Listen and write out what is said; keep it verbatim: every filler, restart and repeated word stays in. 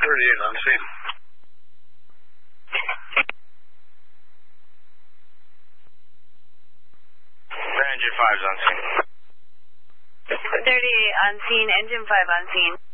thirty-eight on scene. Engine five's on scene. thirty-eight on scene, engine five on scene.